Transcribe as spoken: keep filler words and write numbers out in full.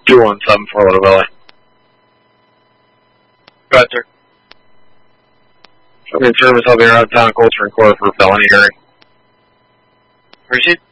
two one seven four Little Valley. Go ahead, sir. Show me in service, I'll be around town, Coltrane Court for felony hearing. Proceed.